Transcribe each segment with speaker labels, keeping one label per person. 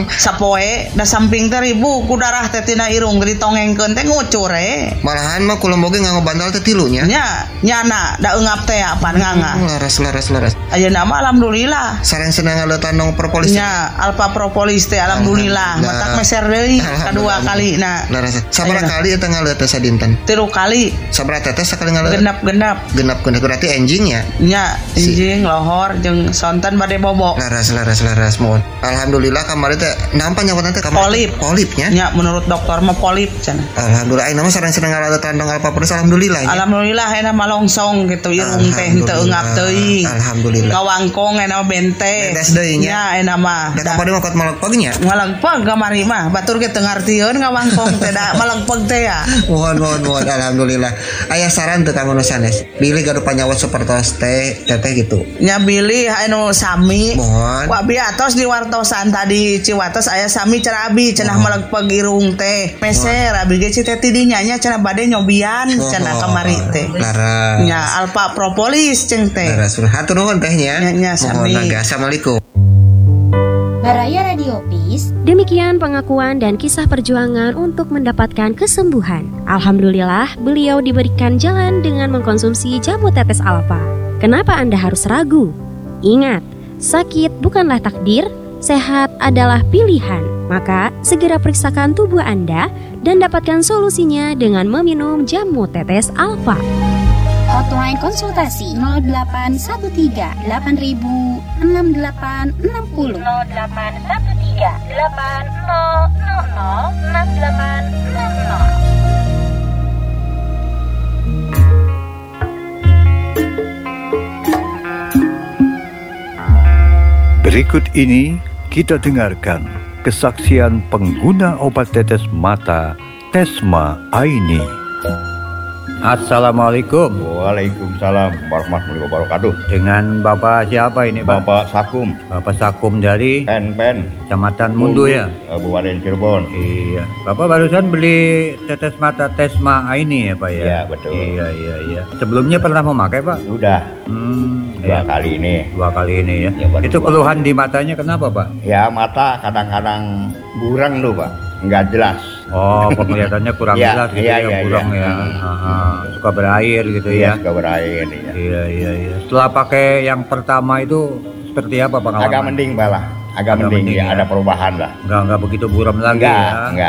Speaker 1: sapoe da samping teh ribu ku darah teh tina irung ditongengkeun teh ngucur
Speaker 2: malahan mah kula boge nganggo bantal teh tilunya
Speaker 1: nyana da eungap teh apaan nganga
Speaker 2: laras
Speaker 1: ayeuna mah alhamdulillah
Speaker 2: sareng senang ngaleutan nong propolis
Speaker 1: nya alfa propolis teh alhamdulillah matak meser deui kadua kalina
Speaker 2: laras sabaraha kali eta ngaleut teh sadinten
Speaker 1: 3 kali
Speaker 2: sabaraha tetes sakali ngaleut genep berarti enjing nya
Speaker 1: enjing lohor jeung sonten bade bobo
Speaker 2: laras mohon alhamdulillah kamari teh nampa nyawatan teh kamari polipnya
Speaker 1: nya menurut dokter mah polip cenah
Speaker 2: alhamdulillah ayeuna mah sareng senang ngaleutan nong alfa propolis alhamdulillah
Speaker 1: enak malongsong gitu irung teh teu eungap teuing
Speaker 2: alhamdulillah
Speaker 1: kawangkong enak bente
Speaker 2: beres deui nya
Speaker 1: enak mah
Speaker 2: da kapade mah kot malengpeg nya
Speaker 1: malengpeg kamari mah batur ge teu ngartieun kawangkong teh da malengpeg teh ya
Speaker 2: mohon alhamdulillah aya saran teu kanggo nu sanes bilih gaduh panyawat sapertos teh teteh gitu
Speaker 1: nya bilih anu sami
Speaker 2: mohon
Speaker 1: wa biatos di wartosan tadi Ciwates aya sami cenah abi cenah malengpeg irung teh meser abi ge teh tidinya nya cenah bade nyobian cenah kamari teh
Speaker 2: laras
Speaker 1: nya alfa propolis ceng teh
Speaker 2: laras hatur nuhun tehnya
Speaker 1: nya sami
Speaker 2: assalamualaikum
Speaker 3: Baraya Radio Peace.
Speaker 4: Demikian pengakuan dan kisah perjuangan untuk mendapatkan kesembuhan. Alhamdulillah, beliau diberikan jalan dengan mengkonsumsi jamu tetes alfa. Kenapa Anda harus ragu? Ingat, sakit bukanlah takdir, sehat adalah pilihan. Maka, segera periksakan tubuh Anda dan dapatkan solusinya dengan meminum jamu tetes alfa.
Speaker 3: Hotline konsultasi 0813 8000 6860 0813 8000 6860.
Speaker 5: Berikut ini kita dengarkan kesaksian pengguna obat tetes mata Tesma Aini.
Speaker 6: Assalamualaikum.
Speaker 7: Waalaikumsalam warahmatullahi wabarakatuh.
Speaker 6: Dengan Bapak siapa ini, Pak?
Speaker 7: Bapak Sakum.
Speaker 6: Bapak Sakum dari
Speaker 7: Pen.
Speaker 6: Kecamatan Mundu ya?
Speaker 7: Kabupaten Cirebon.
Speaker 6: Iya. Bapak barusan beli tetes mata Tesma Aini ya, Pak ya?
Speaker 7: Iya, betul.
Speaker 6: Iya. Sebelumnya pernah memakai, Pak?
Speaker 7: Udah. Dua kali ini
Speaker 6: ya. Itu keluhan di matanya kenapa, Pak?
Speaker 7: Ya, mata kadang-kadang burang tuh, Pak. Enggak jelas.
Speaker 6: Oh, penglihatannya kurang jelas gitu kurang ya. Suka berair gitu ya.
Speaker 7: Suka berair ya.
Speaker 6: Iya. Setelah pakai yang pertama itu seperti apa pengalaman?
Speaker 7: Agak mending balah. Agak mending ya, ada perubahan lah.
Speaker 6: Enggak begitu buram lagi ya.
Speaker 7: Enggak.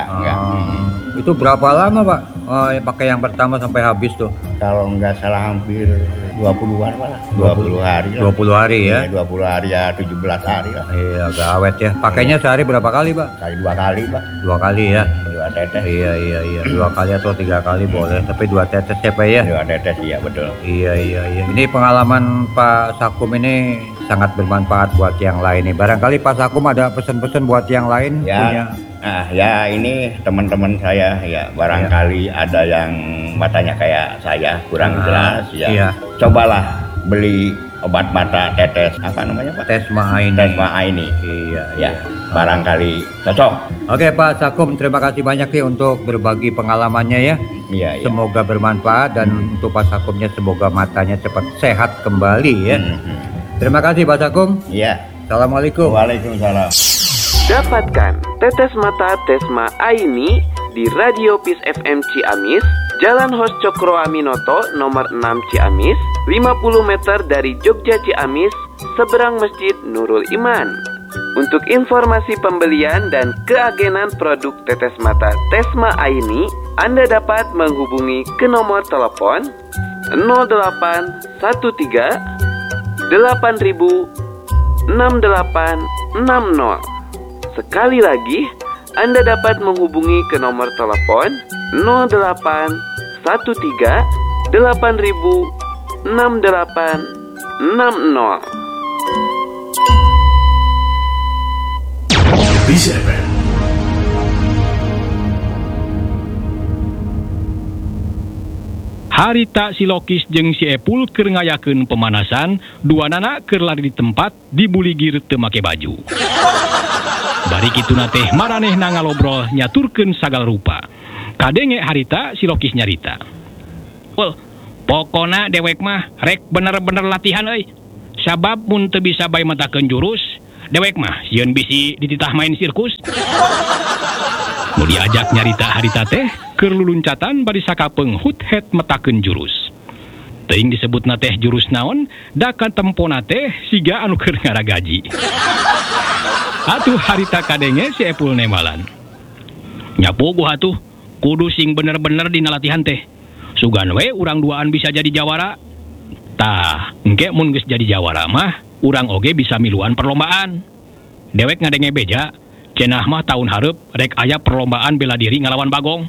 Speaker 6: Itu berapa lama, Pak? Pakai yang pertama sampai habis tuh?
Speaker 7: Kalau enggak salah hampir 20-an malah. 20 hari lah.
Speaker 6: 20 hari ya?
Speaker 7: 20 hari ya, 17 hari lah.
Speaker 6: Iya, agak awet ya. Pakainya sehari berapa kali, Pak?
Speaker 7: Kali 2 kali, Pak.
Speaker 6: 2 kali ya?
Speaker 7: 2 tetes.
Speaker 6: Iya. 2 kali atau 3 kali boleh. Tapi 2 tetes ya, Pak ya?
Speaker 7: 2 tetes, iya betul.
Speaker 6: Iya. Ini pengalaman Pak Sakum ini sangat bermanfaat buat yang lain nih. Barangkali Pak Sakum ada pesan-pesan buat yang lain
Speaker 7: ya,
Speaker 6: punya.
Speaker 7: Ya ini teman-teman saya ya barangkali ada yang matanya kayak saya kurang jelas ya.
Speaker 6: Iya.
Speaker 7: Cobalah beli obat mata tetes apa namanya, Pak?
Speaker 6: Tesma Aini. Iya.
Speaker 7: Barangkali cocok.
Speaker 6: Oke, Pak Sakum, terima kasih banyak nih untuk berbagi pengalamannya ya.
Speaker 7: Iya.
Speaker 6: Semoga bermanfaat dan untuk Pak Sakumnya semoga matanya cepat sehat kembali ya. Terima kasih Pak Sakum.
Speaker 7: Iya.
Speaker 6: Assalamualaikum.
Speaker 7: Waalaikumsalam.
Speaker 8: Dapatkan tetes mata Tesma Aini di Radio Peace FM Ciamis, Jalan Hos Cokro Aminoto nomor 6 Ciamis, 50 meter dari Jogja Ciamis, seberang Masjid Nurul Iman. Untuk informasi pembelian dan keagenan produk tetes mata Tesma Aini, Anda dapat menghubungi ke nomor telepon 0813 8000 6860. Sekali lagi, Anda dapat menghubungi ke nomor telepon 0813 8000 6860.
Speaker 9: Peace FM.
Speaker 10: Harita si Lokis jeung si Epul keur ngayakeun pemanasan, duanana keur lari di tempat dibuligir teu make baju. Bari kituna teh maranehna ngalobrol nyaturkeun sagal rupa. Kadenge harita si Lokis nyarita. Wah, pokona dewek mah rek bener-bener latihan euy. Sabab mun teu bisa bae matakeun jurus, dewek mah sieun bisi dititah main sirkus. Nu diajak nyarita harita teh keur luluncatan bari sakapeung hut-het metakeun jurus. Teuing disebutna teh jurus naon, da katempona teh siga anu keur ngaragaji. Atuh harita kadenge si Epul nemalan. Nyapu gua atuh, kudu sing bener-bener dina latihan teh. Sugan we urang duaan bisa jadi jawara. Tah, engke mun geus jadi jawara mah, urang oge bisa miluan perlombaan. Dewek ngadenge beja, cenah mah tahun hareup rek aya perlombaan bela diri ngalawan Bagong.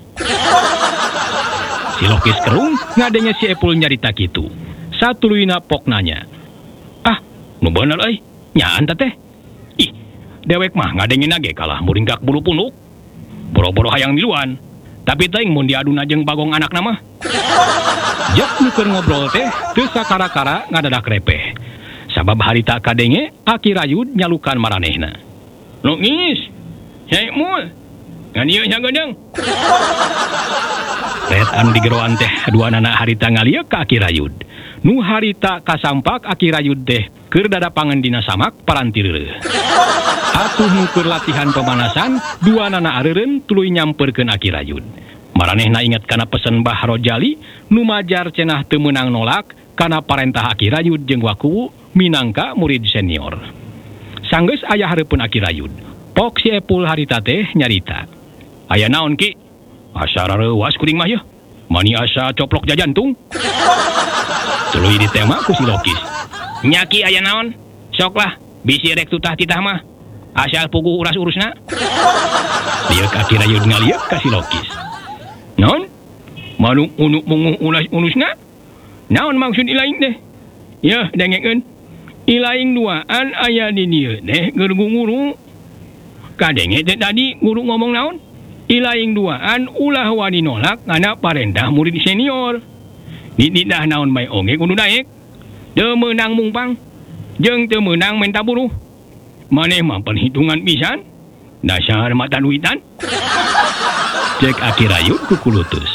Speaker 10: Si Lokis kerung ngadenge si Epul nyarita kitu. Satuluyna pok nanya, "Ah, nu bener euy, nyaan teh?" Ih, dewek mah ngadenge nage kalah muringgak bulu punuk. Boro-boro hayang miluan. Tapi teuing mun diaduna jeung Bagong anakna mah. Jek nu keur ngobrol teh teu sakara-kara ngadadak repeh. Sabab harita kadenge Aki Rayud nyalukan maranehna. "Lokis, Syai Mul, ngan ieu nya gedeung." Ret anu digeroan teh duanana harita ngalieu ka Aki Rayud. Nu harita kasampak Aki Rayud teh keur dadapangan dina samak paranti reureuh. Atuh nu keur latihan pemanasan, duanana areureun tuluy nyamperkeun Aki Rayud. Maranehna inget kana pesen Mbah Rojali nu majar cenah teu meunang nolak kana parentah Aki Rayud jeung Wakuwu minangka murid senior. Sanggeus aya hareupeun Aki Rayud, pok si Epul harita teh nyarita. "Aya naon Ki? Asa rareuwas kuring mah yeuh. Mani asa coplok jajantung?" Tuluy ditema ku si Lokis. "Nya Ki aya naon? Soklah, bisi rek tutah titah mah. Asal puguh uras-urusna." Lieu Aki Rayud ngalieu ka si Lokis. "Naon? Manu unuk munguh uras-urusna? Naon maksud ilaing teh?" "Yeuh, dengekeun. Ilaing duaan aya di dieu teh keur guru. Kadenge teh tadi guru ngomong naon? Ilaing duaan ulah wani nolak ngana parentah murid senior. Dititah naon bae oge kudu daek. Teu meunang mungpang jeung teu meunang menta buruh. Maneh mah perhitungan pisan. Dasar mata duitan." Cek Aki Rayud ku kulutus.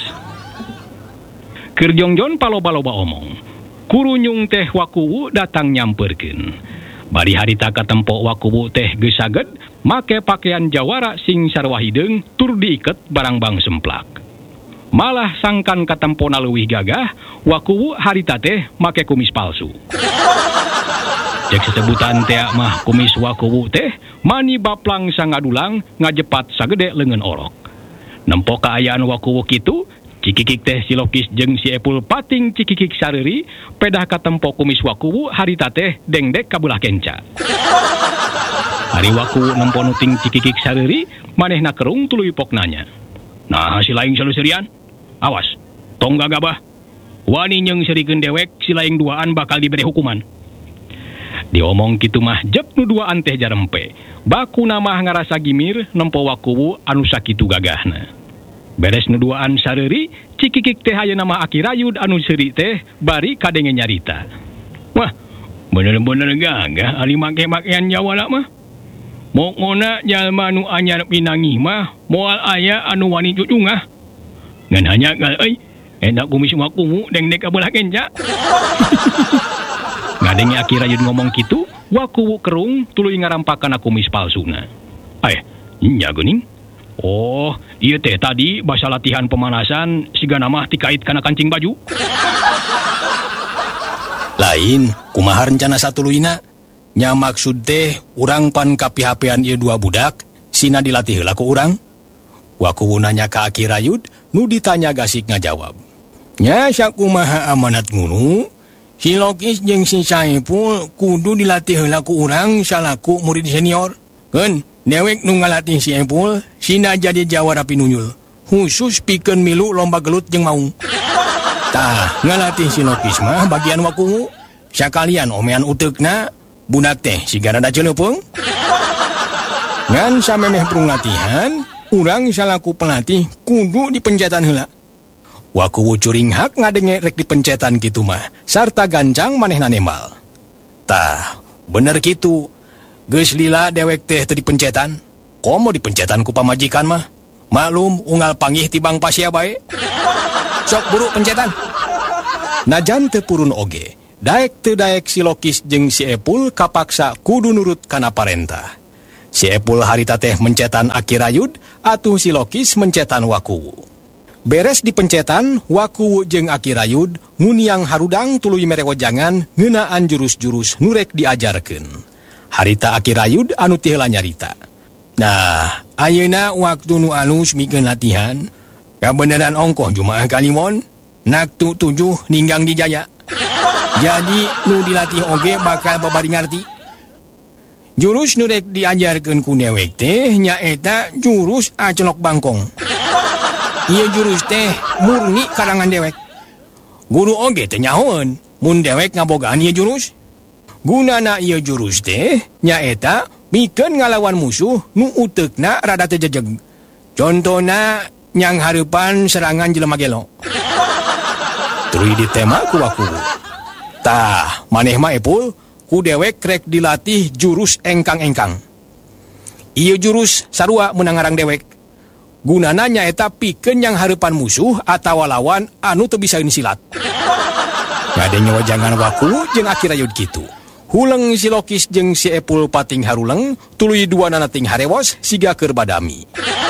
Speaker 10: Keur jongjon paloba-loba omong. Kurunyung teh Wakuwu datang nyamperkeun. Bari harita katempo Wakuwu teh geus saged make pakaian jawara sing sarua hideung tur diiket barang-bang semplak. Malah sangkan katempona leuwih gagah, Wakuwu harita teh make kumis palsu. Cek sesebutan teh mah kumis Wakuwu teh mani baplang sangadulang ngajepat sagede leungeun orok. Nempo kaayaan Wakuwu kitu, Cikikik teh si Lokis jeung si Epul pating Cikikik sareuri pedah katempo kumis Wakuwu harita teh dengdek kabelah kenca. Hari Wakuwu nempo nuting Cikikik sareuri, manehna kerung tuluy pok nanya. "Nah, si laing saluserian? Awas, tong gagabah. Wani nyeung serikeun dewek si laing duaan bakal dibere hukuman." Diomong kitu mah jep nu duaan teh jarempe. Bakuna mah ngarasa gimir nempo Wakuwu anu sakitu gagahna. Beres nu duaan sareuri, Cikikik teh ayeuna mah Aki Rayud anu seuri teh bari kadenge nyarita. "Wah, bener-bener gagah ari make-makean jawara mah. Mokona jalma nu anyar pinangih mah moal aya anu wani cucungah. Ngan hanya gal euy, eta kumis Wakuwu dengdek kabelah kenca." Ngadenge Aki Rayud ngomong kitu, Wakuwu kerung tuluy ngarampakana kumis palsuna. Nya geuning. "Oh, ieu teh tadi basa latihan pemanasan sigana mah tikait kana kancing baju."
Speaker 9: "Lain, kumaha rencana satuluyna? Nya maksud teh urang pan kapihapean ieu dua budak, sina dilatih heula ku urang?" Wakuwu nanya ka Aki Rayud, nu ditanya gasik ngajawab. "Nya sakumaha amanat guru, si Lokis jeung si Saipul kudu dilatih heula ku urang salaku murid senior. Keun, dewek nu ngalatih si Epul, sina jadi jawara pinunyul. Khusus pikeun milu lomba gelut jeung maung. Tah, ngalatih si Lokis mah bagian Wakuwu. Sakalian omean uteukna, budak teh siga rada celeupeung. Ngan samemeh prung latihan, urang salaku pelatih kudu dipencetan heula." Wakuwu curing hak ngadenge rek dipencetan kitu mah, sarta gancang manehna nembal. "Tah, bener kitu. Geus lila dewek teh teu dipencetan. Komo dipencetan ku pamajikan mah. Maklum unggal panggih tibang pasia bae. Sok buru pencetan." Najan teu purun oge, Daek teu daek si Lokis jeung si Epul kapaksa kudu nurut kana parentah. Si Epul harita teh mencetan Aki Rayud, atuh si Lokis mencetan Wakuwu. Beres dipencetan, Wakuwu jeung Aki Rayud nguniang harudang tuluy mere wejangan ngeunaan jurus-jurus nurek diajarkeun. Harita Aki Rayud anu teu heula nyarita. Nah, ayeuna waktu nu alus mikeun latihan, kabeneran ongkoh Jumaah Kalimon, naktu 7 ninggang di Jaya. Jadi nu dilatih oge bakal babari ngarti. Jurus nu rek diajarkeun ku dewek teh nyaeta jurus acelok bangkong. Ieu jurus teh murni karangan dewek. Guru oge teh nyahoeun mun dewek ngabogaan ieu jurus. Gunana ieu jurus teh nyaeta mikeun ngalawan musuh nu uteukna rada teu jejeg. Contona nyang hareupan serangan jelema gelo. Tuluy ditema ku Wakuwu. Tah, maneh mah Epul ku dewek rek dilatih jurus engkang-engkang. Ieu jurus sarua meunang ngarang dewek. Gunana nyaeta pikeun yang hareupan musuh atawa lawan anu teu bisaeun silat. Ngadenge wajangan Wakuwu jeung Aki Rayud kitu. Huleng si Lokis jeung si Epul pating haruleng, tuluy duanana ting harewos siga keur badami.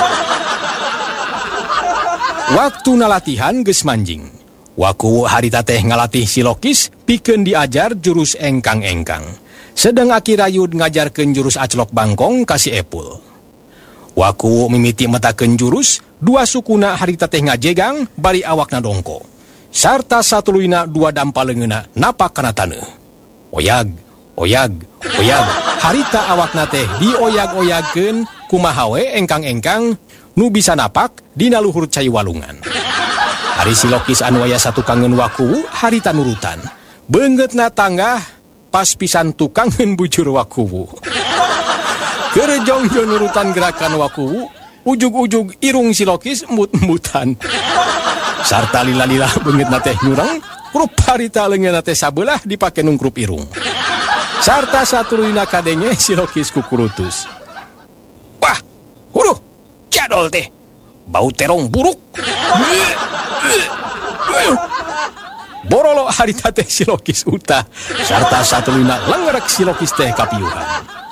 Speaker 9: Waktu nalatihan geus manjing. Wakuwu harita teh ngalatih si Lokis pikeun diajar jurus engkang-engkang. Sedang Aki Rayud ngajarkeun jurus acelok bangkong ka si Epul. Wakuwu mimiti metakeun jurus, dua sukuna harita teh ngajegang bari awakna dongko. Sarta satuluyna dua dampaleungeuna napak kana taneuh. Oyag, oyag, oyag. Harita awakna teh dioyag-oyagkeun kumaha we engkang-engkang nu bisa napak dina luhur cai walungan. Hari si Lokis anu aya satukangeun Wakuwu harita nurutan. Beungeutna tanggah pas pisan tukangeun bujur Wakuwu. Keur jongjo nurutan gerakan Wakuwu, ujug-ujug irung si Lokis embut-embutan. Sarta lila-lila beungeutna teh nyureng, krup harita leungeunna teh sabelah dipake nungkrup irung. Sarta satuluyna kadenge si Lokis kukurutus. Wah, huruh, jadol teh. Bau terong buruk. Borolo harita teh si Lokis utah. Sarta satuluyna lengerek si Lokis teh kapiuhan.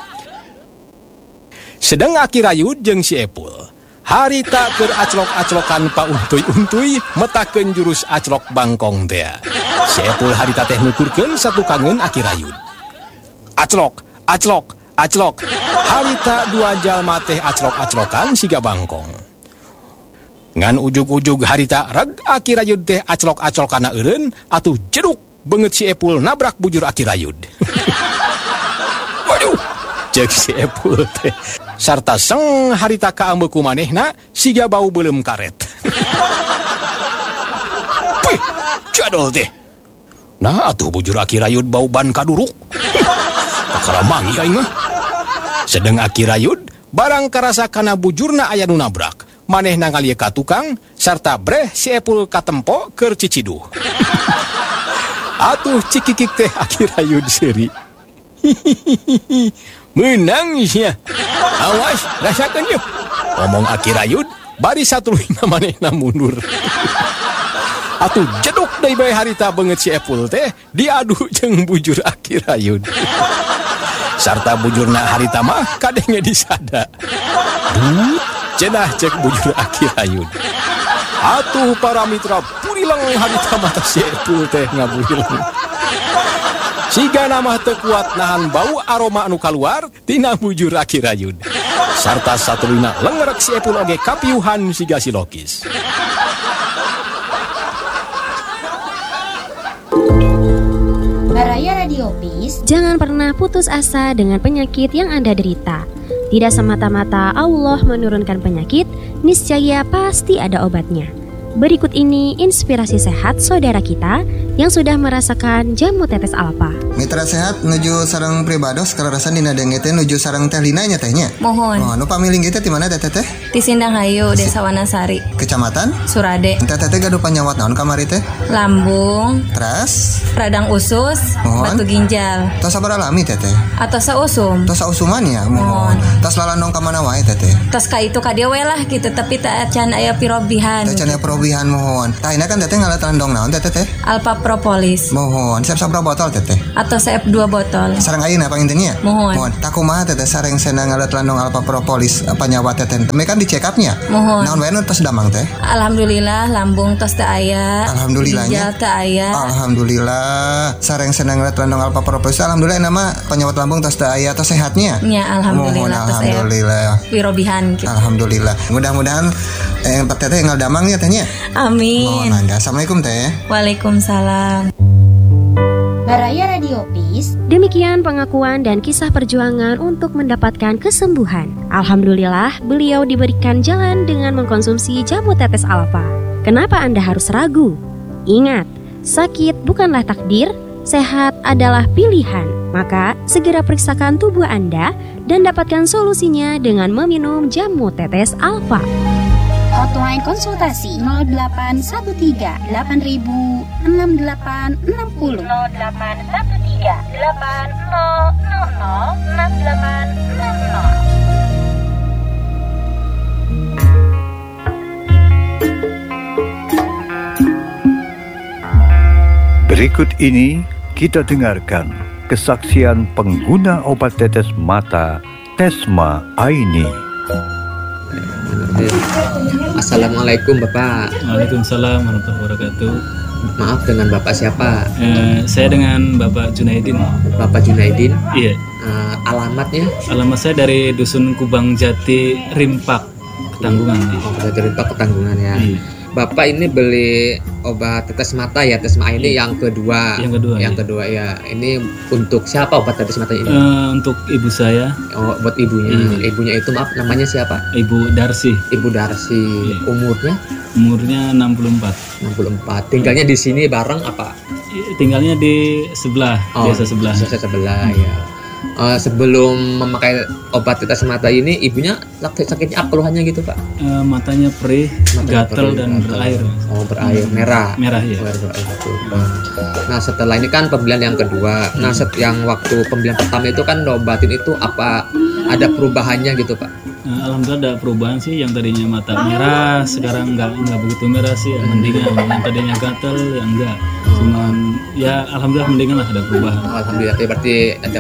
Speaker 9: Sedang Aki Rayud jeung si Epul harita keur aclok-aclokan pauntuy-untuy metakeun jurus aclok bangkong teh. Si Epul harita teh nuturkeun satukangeun Aki Rayud. Aclok, aclok, aclok. Harita dua jalma teh aclok-aclokan siga bangkong. Ngan ujug-ujug harita reg Aki Rayud teh aclok-aclokana eureun atuh jeduk beungeut si Epul nabrak bujur Aki Rayud. Waduh, ceuk si Epul teh sarta seng harita kaambeu ku manehna siga bau beuleum karet. Pih, jadol teh. Nah atuh bujur Aki Rayud bau ban kaduruk. Kakara mangi aing mah. Sedeng Aki Rayud barang karasa kana bujurna aya nu nabrak. Manehna ngalieu ka tukang sarta breh si Epul katempo keur ciciduh. Atuh cikikik teh Aki Rayud seuri. Menang sia. Awas, rasakeun yeuh. Omong Aki Rayud bari satuluyna manehna mundur. Atuh jeduk deui bae harita beungeut si Epul teh diadu jeung bujur Aki Rayud. Sarta bujurna harita mah kadenge disada. Cenah cek bujur Aki Rayud. Atuh para mitra purileng harita mata si Epul teh ngaburileng. Siga namah teu kuat nahan bau aroma anu kaluar tina bujur Aki Rayud. Sarta satuluyna lengerek si Epul oge kapiuhan siga si Lokis.
Speaker 3: Baraya Radio Peace.
Speaker 4: Jangan pernah putus asa dengan penyakit yang Anda derita. Tidak semata-mata Allah menurunkan penyakit, niscaya pasti ada obatnya. Berikut ini inspirasi sehat saudara kita yang sudah merasakan jamu tetes alfa.
Speaker 2: Mitra sehat nuju sareng pribados kararasan dina denge teh nuju sareng teh Lina nya tehnya.
Speaker 11: Mohon.
Speaker 2: Oh, nu pamiling kita di mana teh teh?
Speaker 11: Di Sindang Hayu, Desa Wanasari.
Speaker 2: Kecamatan
Speaker 11: Surade.
Speaker 2: Teh teh gaduh panyawat naon kamari teh?
Speaker 11: Lambung.
Speaker 2: Teras.
Speaker 11: Radang usus.
Speaker 2: Mohon.
Speaker 11: Batu ginjal.
Speaker 2: Tos sabar alami teh teh.
Speaker 11: Atau sausum.
Speaker 2: Tos sausuman ya. Mohon. Tos lalandong ka mana wae teh teh.
Speaker 11: Tos ka itu ka dieu we lah gitu tapi teu can aya pirobihan.
Speaker 2: Teu can aya pirobihan mohon. Tah ina kan teh ngalat landong naon teh teh?
Speaker 11: Alpha propolis.
Speaker 2: Mohon, siap-siap berapa botol teteh?
Speaker 11: Atau saya 2 botol.
Speaker 2: Sareng ayeuna pangintennya?
Speaker 11: Mohon.
Speaker 2: Tak kumaha teteh sareng senang ngalet landong alpa propolis apa nyawa teteh. Teme kan di check up-nya.
Speaker 11: Mohon.
Speaker 2: Naon wae nu tos damang teh?
Speaker 11: Alhamdulillah lambung tos teu aya.
Speaker 2: Alhamdulillahnya.
Speaker 11: Ginjal teu aya.
Speaker 2: Alhamdulillah. Sareng senang ngalet landong alpa propolis. Alhamdulillah nama penyawat lambung tos teu aya tos sehatnya.
Speaker 11: Ya alhamdulillah tos aya.
Speaker 2: Alhamdulillah.
Speaker 11: Wirobihan gitu.
Speaker 2: Alhamdulillah. Mudah-mudahan teteh tinggal damangnya tehnya.
Speaker 11: Amin.
Speaker 2: Mohon mangga. Assalamualaikum teh.
Speaker 11: Waalaikumsalam.
Speaker 3: Baraya Radio Peace.
Speaker 4: Demikian pengakuan dan kisah perjuangan untuk mendapatkan kesembuhan. Alhamdulillah, beliau diberikan jalan dengan mengkonsumsi jamu tetes alfa. Kenapa Anda harus ragu? Ingat, sakit bukanlah takdir, sehat adalah pilihan. Maka, segera periksakan tubuh Anda dan dapatkan solusinya dengan meminum jamu tetes alfa.
Speaker 3: Hotline konsultasi 0813 8000 6860 0813 8000 6860.
Speaker 5: Berikut ini kita dengarkan kesaksian pengguna obat tetes mata Tesma Aini.
Speaker 12: Assalamualaikum Bapak.
Speaker 13: Waalaikumsalam warahmatullahi wabarakatuh.
Speaker 12: Maaf, dengan Bapak siapa?
Speaker 13: Saya dengan Bapak Junaidin.
Speaker 12: Bapak Junaidin?
Speaker 13: Iya.
Speaker 12: Alamatnya?
Speaker 13: Alamat saya dari Dusun Kubang Jati, Rimpak, Ketanggungan.
Speaker 12: Jati Rimpak, Ketanggungan ya. Iya. Bapak ini beli obat tetes mata ya, Tesma ini yang kedua. Yang kedua ya. Ini untuk siapa obat tetes mata ini?
Speaker 13: Untuk ibu saya.
Speaker 12: Oh, buat ibunya. Ibunya itu maaf, namanya siapa?
Speaker 13: Ibu Darsi.
Speaker 12: Ibu Darsi. Umurnya?
Speaker 13: Umurnya 64.
Speaker 12: 64. Tinggalnya di sini bareng apa?
Speaker 13: Tinggalnya di sebelah, desa sebelah.
Speaker 12: Desa sebelah ya. Sebelum memakai obat tetes mata ini, ibunya sakitnya apa keluhannya gitu Pak?
Speaker 13: Matanya perih, gatal dan berair.
Speaker 12: Oh, berair, merah.
Speaker 13: Merah ya.
Speaker 12: Nah, setelah ini kan pembelian yang kedua. Nah, yang waktu pembelian pertama itu kan obatin itu apa ada perubahannya gitu Pak?
Speaker 13: Alhamdulillah ada perubahan sih. Yang tadinya mata merah sekarang nggak begitu merah sih. Mendingan. Yang tadinya gatal ya enggak. Cuman ya alhamdulillah mendingan lah, ada perubahan.
Speaker 12: Alhamdulillah berarti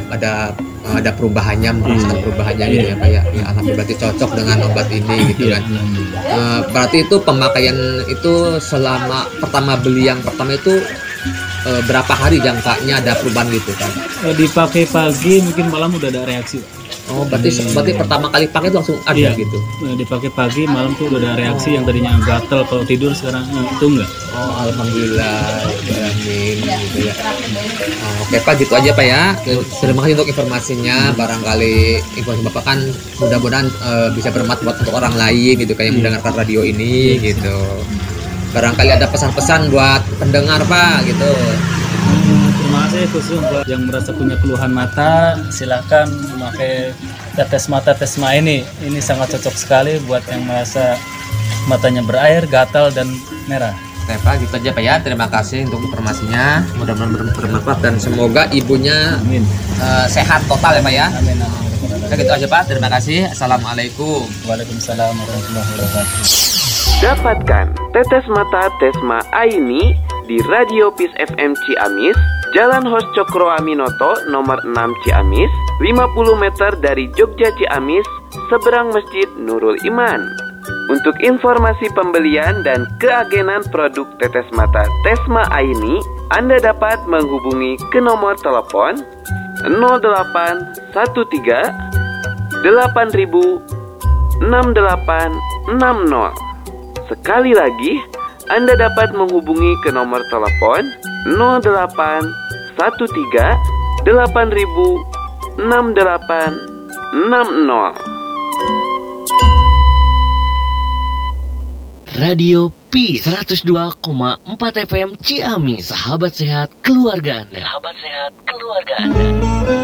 Speaker 12: ada perubahannya, merasakan perubahannya gitu ya Pak ya. Alhamdulillah berarti cocok dengan obat ini gitu kan. Berarti itu pemakaian itu selama pertama beli yang pertama itu berapa hari jangkanya ada perubahan gitu kan?
Speaker 13: Dipakai pagi mungkin malam udah ada reaksi.
Speaker 12: Oh, berarti pertama kali pakai itu langsung ada gitu.
Speaker 13: Dipakai pagi, malam tuh udah ada reaksi. Yang tadinya gatal kalau tidur sekarang itu enggak.
Speaker 12: Oh, alhamdulillah. Amin gitu ya. Oke Pak, gitu aja Pak ya. Terima kasih untuk informasinya. Barangkali informasi Bapak kan mudah-mudahan bisa bermanfaat untuk orang lain gitu kayak mendengarkan radio ini gitu. Barangkali ada pesan-pesan buat pendengar Pak gitu.
Speaker 13: Terima kasih khusus buat yang merasa punya keluhan mata, silakan memakai tetes mata Tesma ini. Ini sangat cocok sekali buat yang merasa matanya berair, gatal dan merah.
Speaker 12: Oke Pak, gitu aja Pak ya. Terima kasih untuk informasinya. Mudah-mudahan bermanfaat dan semoga ibunya sehat total ya Pak ya.
Speaker 13: Amin.
Speaker 12: Oke, gitu aja Pak. Terima kasih. Assalamualaikum.
Speaker 13: Waalaikumsalam warahmatullahi wabarakatuh.
Speaker 8: Dapatkan tetes mata Tesma Aini di Radio Peace FM Ciamis, Jalan Hos Cokro Aminoto nomor 6 Ciamis, 50 meter dari Jogja Ciamis, seberang Masjid Nurul Iman. Untuk informasi pembelian dan keagenan produk tetes mata Tesma Aini, Anda dapat menghubungi ke nomor telepon 0813 8000 6860. Sekali lagi, Anda dapat menghubungi ke nomor telepon 0813 8000 6860.
Speaker 14: Radio Peace 102,4 FM Ciamis, sahabat sehat keluarga Anda.